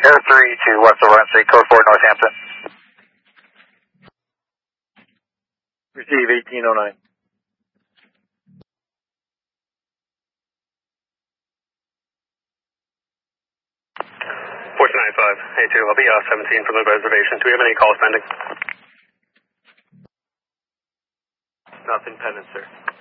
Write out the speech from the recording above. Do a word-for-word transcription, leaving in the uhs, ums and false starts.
Air three to West Lawrence Street, code four Northampton. Receive eighteen oh nine. Fortune ninety-five, A two, I'll be off seventeen from the reservation. Do we have any calls pending? Nothing pending, sir.